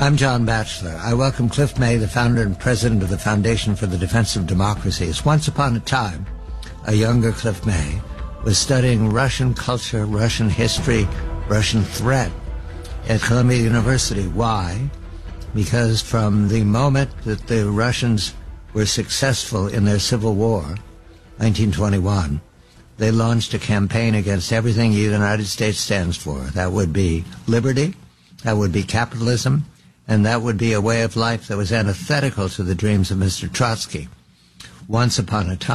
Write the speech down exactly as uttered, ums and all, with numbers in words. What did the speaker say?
I'm John Batchelor. I welcome Cliff May, the founder and president of the Foundation for the Defense of Democracies. Once upon a time, a younger Cliff May was studying Russian culture, Russian history, Russian threat at Columbia University. Why? Because from the moment that the Russians were successful in their civil war, nineteen twenty-one, they launched a campaign against everything the United States stands for. That would be liberty, that would be capitalism, and that would be a way of life that was antithetical to the dreams of Mister Trotsky. Once upon a time,